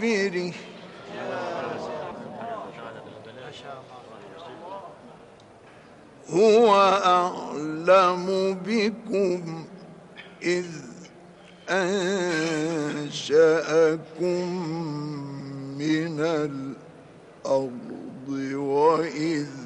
مغفره هو أعلم بكم إذ أنشأكم من الأرض وإذ